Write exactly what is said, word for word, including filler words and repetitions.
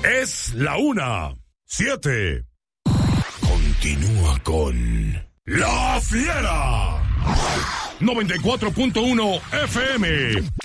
Es la una. Siete. Continúa con La Fiera. noventa y cuatro punto uno F M.